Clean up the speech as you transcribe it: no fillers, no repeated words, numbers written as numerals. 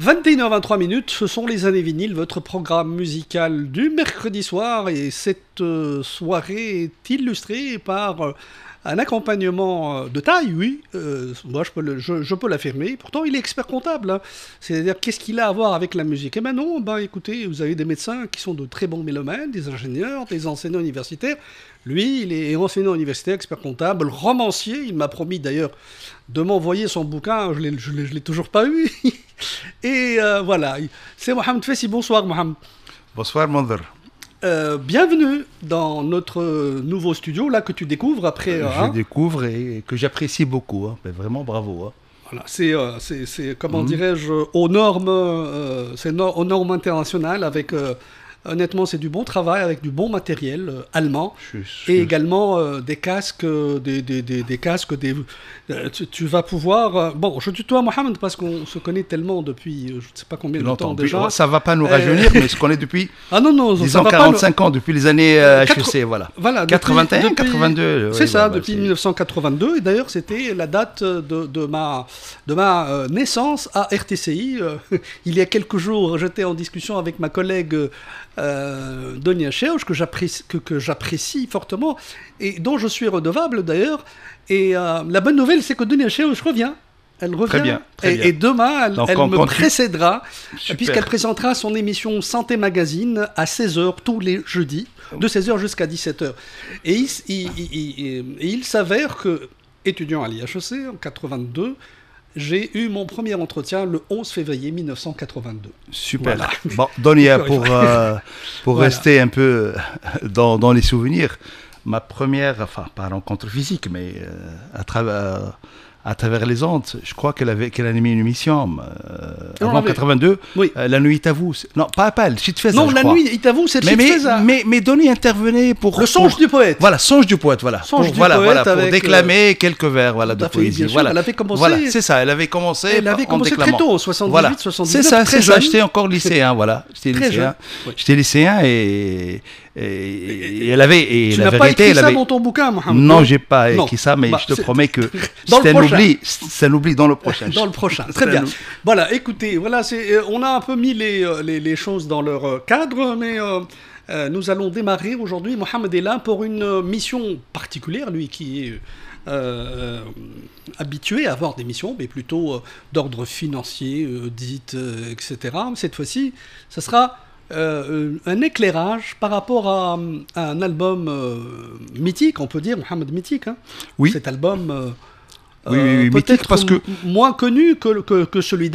21h23 minutes, ce sont les années vinyles, votre programme musical du mercredi soir. Et cette soirée est illustrée par un accompagnement de taille, oui. Moi, je peux l'affirmer. Pourtant, il est expert comptable. Hein. C'est-à-dire, qu'est-ce qu'il a à voir avec la musique? Eh ben non, écoutez, vous avez des médecins qui sont de très bons mélomanes, des ingénieurs, des enseignants universitaires. Lui, il est enseignant universitaire, expert comptable, romancier. Il m'a promis d'ailleurs de m'envoyer son bouquin. Je l'ai toujours pas eu. Et voilà. C'est Mohamed Fessi. Bonsoir, Mohamed. Bonsoir, Mondher. Bienvenue dans notre nouveau studio, là, que tu découvres après... Je découvre et que j'apprécie beaucoup. Hein. Mais vraiment, bravo. Hein. Voilà, c'est comment dirais-je, aux normes internationales avec... honnêtement, c'est du bon travail avec du bon matériel allemand et également des casques, des casques. Tu vas pouvoir. Bon, je tutoie Mohamed parce qu'on se connaît tellement depuis je ne sais pas combien de temps déjà. Ça va pas nous rajeunir, mais je connais depuis. Ah non, disons 45 ans, depuis les années HEC, voilà. 81, depuis, 82. C'est ça, depuis 1982. Et d'ailleurs, c'était la date de ma naissance à RTCI. Il y a quelques jours, j'étais en discussion avec ma collègue. Donia Cheouch, que j'apprécie fortement et dont je suis redevable d'ailleurs. Et la bonne nouvelle, c'est que Donia Cheouch revient. Elle revient. Très bien. Et demain, elle me précédera, puisqu'elle présentera son émission Santé Magazine à 16h tous les jeudis, de 16h jusqu'à 17h. Et il s'avère que, étudiant à l'IHEC en 82, j'ai eu mon premier entretien le 11 février 1982. Super. Voilà. Bon, Donia, pour rester un peu dans les souvenirs, ma première, pas rencontre physique, mais à travers les ondes, je crois qu'elle animait une émission avant 82, oui. La nuit est à vous. Non, pas elle, Chitfeza. Non, la nuit est à vous, c'est Chitfeza. Mais Donny intervenait pour... Le songe du poète. Voilà, songe du poète, voilà. Songe du poète avec, pour déclamer quelques vers de poésie. Voilà. Elle avait commencé... Voilà, c'est ça, elle avait commencé très tôt, en 78, voilà. 79, c'est ça, très jeune. J'étais encore lycéen, voilà. J'étais lycéen et elle avait... Tu n'as pas écrit ça dans ton bouquin, Mohamed? Non, j'ai pas écrit ça, mais je te promets que c'est un oubli dans le prochain. Dans le prochain, très bien. Voilà, écoutez, on a un peu mis les choses dans leur cadre, mais nous allons démarrer aujourd'hui. Mohamed est là pour une mission particulière, lui qui est habitué à avoir des missions, mais plutôt d'ordre financier, d'audit, etc. Cette fois-ci, ce sera un éclairage par rapport à un album mythique, on peut dire, Mohamed, mythique. Hein. Oui. Cet album... oui, peut-être parce que moins connu que celui